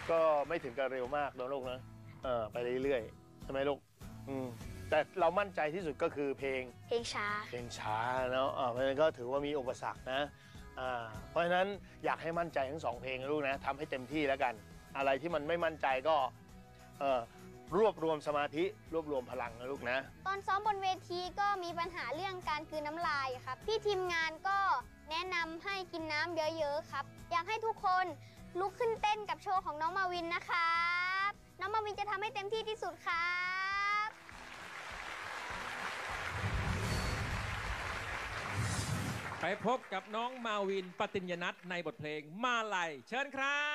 ก็ไม่ถึงกับเร็วมากนะลูกนะไปเรื่อยๆใช่ไหมลูกแต่เรามั่นใจที่สุดก็คือเพลงช้าเนาะเพราะฉะนั้นก็ถือว่ามีอุปสรรคนะเพราะฉะนั้นอยากให้มั่นใจทั้ง2เพลงนะลูกนะทำให้เต็มที่แล้วกันอะไรที่มันไม่มั่นใจก็รวบรวมสมาธิรวบรวมพลังนะลูกนะตอนซ้อมบนเวทีก็มีปัญหาเรื่องการกลืนน้ำลายครับพี่ทีมงานก็แนะนำให้กินน้ำเยอะๆครับอยากให้ทุกคนลุกขึ้นเต้นกับโชว์ของน้องมาวินนะครับน้องมาวินจะทำให้เต็มที่ที่สุดครับไปพบกับน้องมาวินปฏิญญนัทในบทเพลงมาลัยเชิญครับ